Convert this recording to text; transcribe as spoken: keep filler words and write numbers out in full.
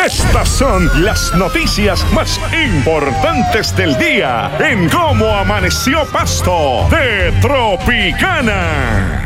Estas son las noticias más importantes del día en Cómo Amaneció Pasto de Tropicana.